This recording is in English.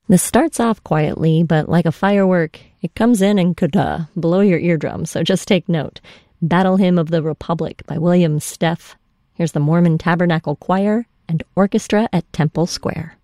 This starts off quietly, but like a firework, it comes in and could blow your eardrum, so just take note. Battle Hymn of the Republic by William Steff. Here's the Mormon Tabernacle Choir and Orchestra at Temple Square.